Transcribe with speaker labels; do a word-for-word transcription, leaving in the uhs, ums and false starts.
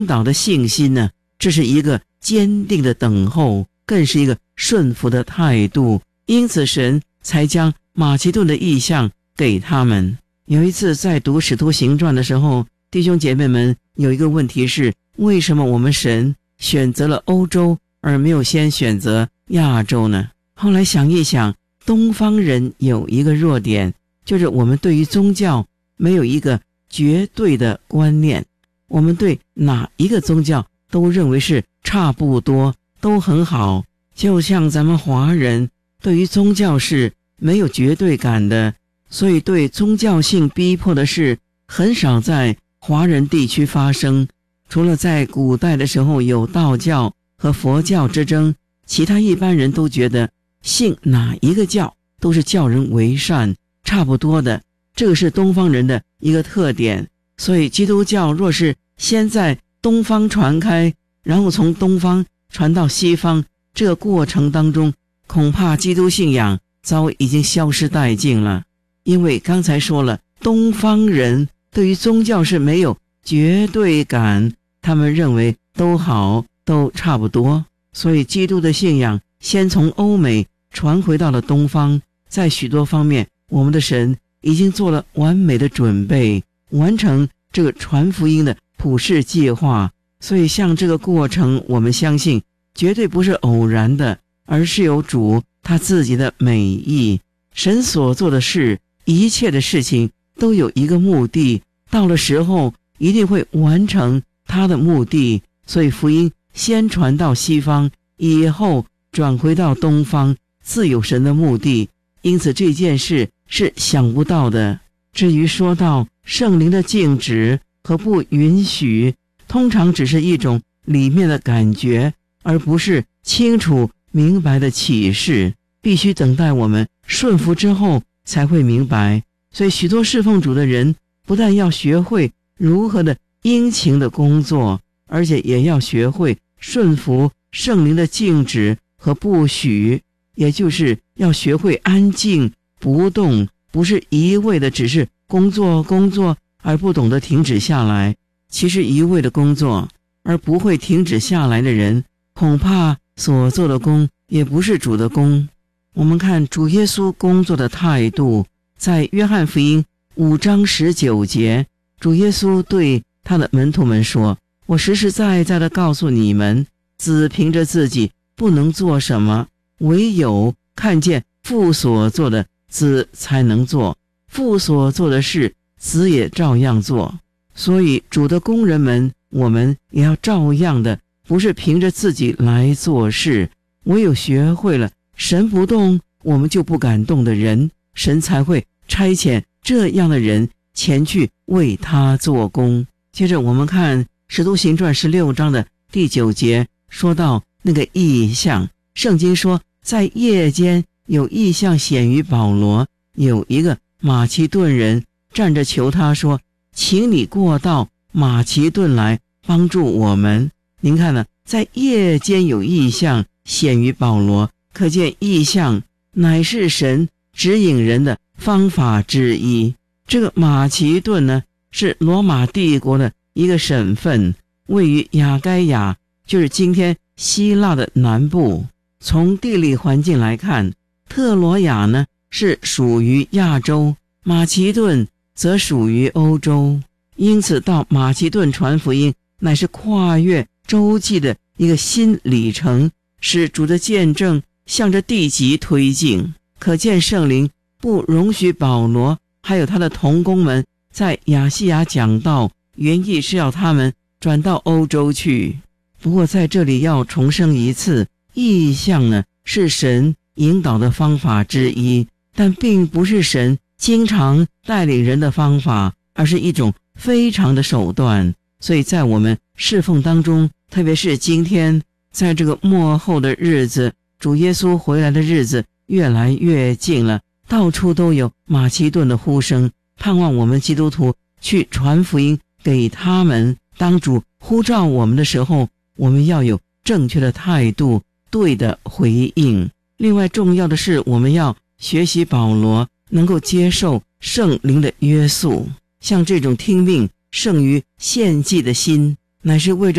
Speaker 1: 导的信心呢，这是一个坚定的等候，更是一个顺服的态度。因此神才将马其顿的意象给他们。有一次在读使徒行传的时候，弟兄姐妹们，有一个问题是，为什么我们神选择了欧洲而没有先选择亚洲呢？后来想一想，东方人有一个弱点，就是我们对于宗教没有一个绝对的观念，我们对哪一个宗教都认为是差不多，都很好。就像咱们华人对于宗教是没有绝对感的，所以对宗教性逼迫的事很少在华人地区发生。除了在古代的时候有道教和佛教之争，其他一般人都觉得信哪一个教都是叫人为善，差不多的。这个是东方人的一个特点。所以基督教若是先在东方传开，然后从东方传到西方，这个过程当中恐怕基督信仰早已经消失殆尽了。因为刚才说了，东方人对于宗教是没有绝对感，他们认为都好，都差不多。所以基督的信仰先从欧美传回到了东方，在许多方面我们的神已经做了完美的准备，完成这个传福音的普世计划。所以像这个过程，我们相信绝对不是偶然的，而是有主他自己的美意。神所做的事，一切的事情都有一个目的，到了时候一定会完成他的目的。所以福音先传到西方，以后转回到东方，自有神的目的。因此这件事是想不到的。至于说到圣灵的禁止和不允许，通常只是一种里面的感觉，而不是清楚明白的启示，必须等待我们顺服之后才会明白。所以许多侍奉主的人不但要学会如何的殷勤的工作，而且也要学会顺服圣灵的禁止和不许，也就是要学会安静不动，不是一味的只是工作工作而不懂得停止下来。其实一味的工作而不会停止下来的人，恐怕所做的工也不是主的工。我们看主耶稣工作的态度，在约翰福音五章十九节，主耶稣对他的门徒们说，我实实在在的告诉你们，子凭着自己不能做什么，唯有看见父所做的，子才能做。父所做的事，子也照样做。所以主的工人们，我们也要照样的，不是凭着自己来做事，唯有学会了神不动我们就不敢动的人，神才会差遣这样的人前去为他做工。接着我们看使徒行传十六章的第九节，说到那个异象，圣经说在夜间有异象显于保罗，有一个马其顿人站着求他说，请你过到马其顿来帮助我们。您看呢，在夜间有异象显于保罗，可见异象乃是神指引人的方法之一。这个马其顿呢，是罗马帝国的一个省份，位于亚该亚，就是今天希腊的南部。从地理环境来看，特罗亚呢是属于亚洲，马其顿则属于欧洲。因此到马其顿传福音乃是跨越洲际的一个新里程，使主的见证向着地极推进。可见圣灵不容许保罗还有他的同工们在亚细亚讲道，原意是要他们转到欧洲去。不过在这里要重申一次，异象呢是神引导的方法之一，但并不是神经常带领人的方法，而是一种非常的手段。所以在我们侍奉当中，特别是今天在这个末后的日子，主耶稣回来的日子越来越近了，到处都有马其顿的呼声，盼望我们基督徒去传福音给他们。当主呼召我们的时候，我们要有正确的态度，对的回应。另外重要的是，我们要学习保罗，能够接受圣灵的约束，像这种听命胜于献祭的心， 乃是为着